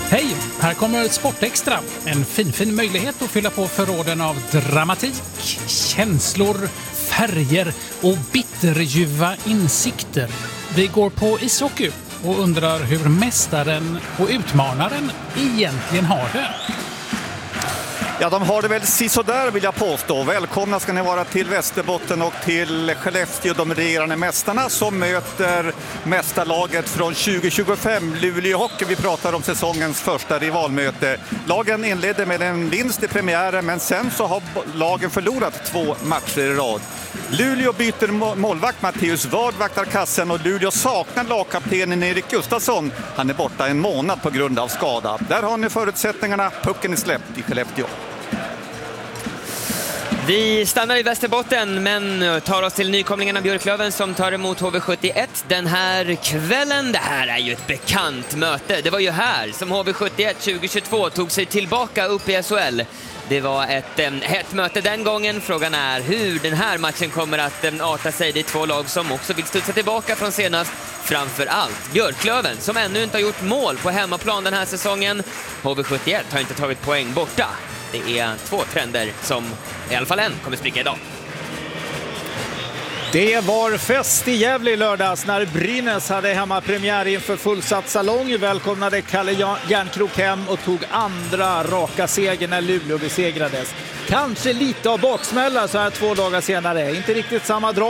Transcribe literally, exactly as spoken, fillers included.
Hej, här kommer Sportextra. En finfin möjlighet att fylla på förråden av dramatik, känslor, färger och bitterljuva insikter. Vi går på ishockey och undrar hur mästaren och utmanaren egentligen har det. Ja, de har det väl sisådär vill jag påstå. Välkomna ska ni vara till Västerbotten och till Skellefteå, de regerande mästarna som möter mästarlaget från tjugo tjugofem, Luleå Hockey. Vi pratar om säsongens första rivalmöte. Lagen inledde med en vinst i premiären, men sen så har lagen förlorat två matcher i rad. Luleå byter målvakt, Matteus Ward vaktar kassen och Luleå saknar lagkaptenen Erik Gustafsson. Han är borta en månad på grund av skada. Där har ni förutsättningarna. Pucken är släppt i Skellefteå. Vi stannar i Västerbotten men tar oss till nykomlingarna Björklöven som tar emot H V sjuttioett den här kvällen. Det här är ju ett bekant möte. Det var ju här som H V sjuttioett tjugo tjugotvå tog sig tillbaka upp i S H L. Det var ett eh, hett möte den gången. Frågan är hur den här matchen kommer att eh, arta sig. Det är två lag som också vill studsa tillbaka från senast. Framför allt Björklöven som ännu inte har gjort mål på hemmaplan den här säsongen. H V sjuttioett har inte tagit poäng borta. Det är två trender som i alla fall en kommer spricka idag. Det var fest i Gävle i lördags när Brynäs hade hemmapremiär inför fullsatt salong. Välkomnade Kalle Järnkrok hem och tog andra raka seger när Luleå besegrades. Kanske lite av baksmälla så här två dagar senare. Inte riktigt samma drag.